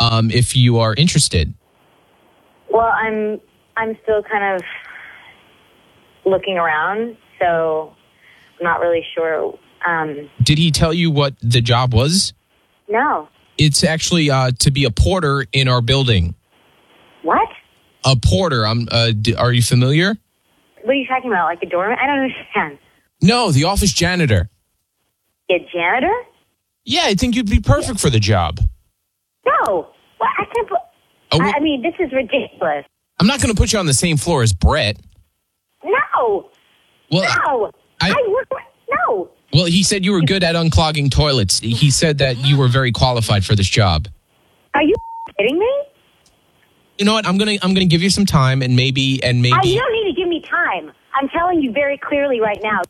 if you are interested. Well, I'm still kind of looking around, so I'm not really sure. Did he tell you what the job was? No. It's actually to be a porter in our building. What? A porter. Are you familiar? What are you talking about? Like a doorman? I don't understand. No, the office janitor. A janitor? Yeah, I think you'd be perfect for the job. No. What? I can't put... I mean, this is ridiculous. I'm not going to put you on the same floor as Brett. No. Well, No. I work with... No. Well, he said you were good at unclogging toilets. He said that you were very qualified for this job. Are you kidding me? You know what? I'm gonna give you some time, and maybe. You don't need to give me time. I'm telling you very clearly right now.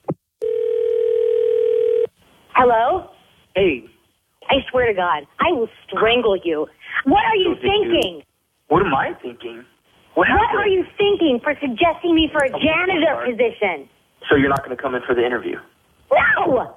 Hello? Hey. I swear to God, I will strangle you. What are you thinking? What am I thinking? What are you thinking for suggesting me for a janitor position? So you're not going to come in for the interview? No!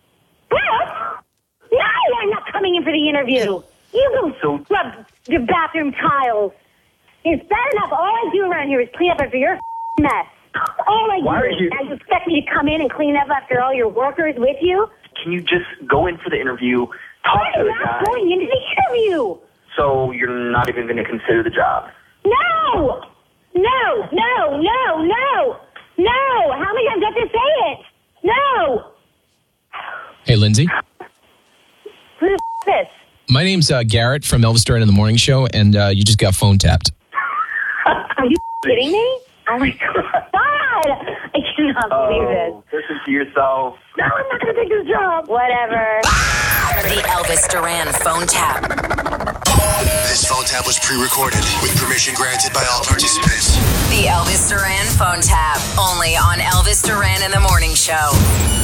No, I'm not coming in for the interview. You go scrub your bathroom tiles. It's bad enough. All I do around here is clean up after your mess. All I do. Now you expect me to come in and clean up after all your workers with you? Can you just go in for the interview, talk to the guy? I'm not going into the interview. So you're not even going to consider the job? No! No! No! No! No! No! How many times do I have to say it? No! Hey, Lindsay. Who the this? My name's Garrett from Elvis Duran in the Morning Show, and you just got phone tapped. Are you kidding me? Oh, my God. I cannot believe this. Listen to yourself. No, I'm not going to take this job. Whatever. The Elvis Duran phone tap. This phone tap was pre-recorded with permission granted by all participants. The Elvis Duran phone tap. Only on Elvis Duran in the Morning Show.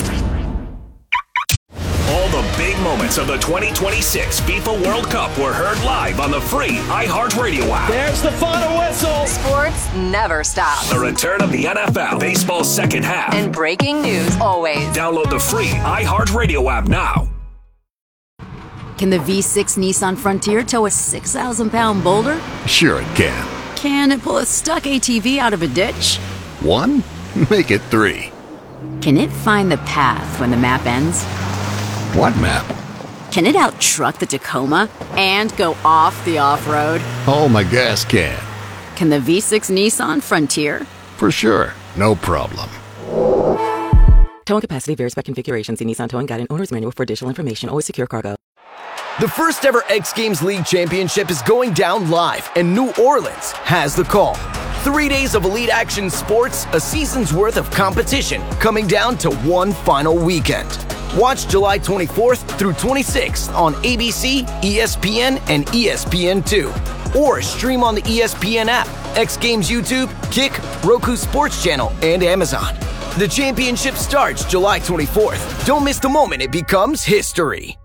All the big moments of the 2026 FIFA World Cup were heard live on the free iHeartRadio app. There's the final whistle. Sports never stops. The return of the NFL, baseball's second half. And breaking news always. Download the free iHeartRadio app now. Can the V6 Nissan Frontier tow a 6,000-pound boulder? Sure it can. Can it pull a stuck ATV out of a ditch? 1? Make it 3. Can it find the path when the map ends? What map? Can it out-truck the Tacoma and go off the off-road? Oh, my gas can. Can the V6 Nissan Frontier? For sure. No problem. Towing capacity varies by configuration. See Nissan Towing Guide and Owner's Manual for additional information. Always secure cargo. The first ever X Games League Championship is going down live, and New Orleans has the call. 3 days of elite action sports, a season's worth of competition, coming down to one final weekend. Watch July 24th through 26th on ABC, ESPN, and ESPN2. Or stream on the ESPN app, X Games YouTube, Kick, Roku Sports Channel, and Amazon. The championship starts July 24th. Don't miss the moment it becomes history.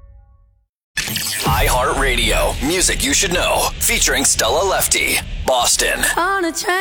iHeartRadio. Music you should know. Featuring Stella Lefty. Boston. On a train.